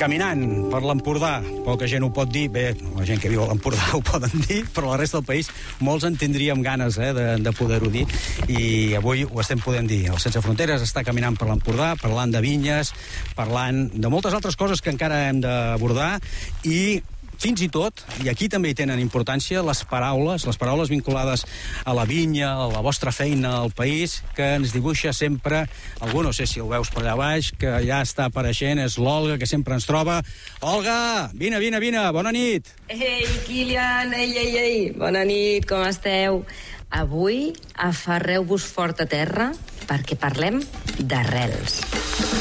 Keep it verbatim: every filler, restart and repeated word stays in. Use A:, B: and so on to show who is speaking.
A: Caminant per l'Empordà, poca gent ho pot dir, bé, la gent que viu a l'Empordà ho poden dir, però la resta del país molts en tindríem ganes eh, de, de poder-ho dir, i avui ho estem podent dir. El Sense Fronteres està caminant per l'Empordà, parlant de vinyes, parlant de moltes altres coses que encara hem d'abordar, i fins i tot, i aquí també hi tenen importància, les paraules, les paraules vinculades a la vinya, a la vostra feina, al país, que ens dibuixa sempre, algú, no sé si el veus per allà baix, que ja està apareixent, és l'Olga, que sempre ens troba. Olga, vine, vine, vine, bona nit.
B: Ei, Kilian, ei, ei, ei, bona nit, com esteu? Avui aferreu-vos fort a terra perquè parlem d'arrels.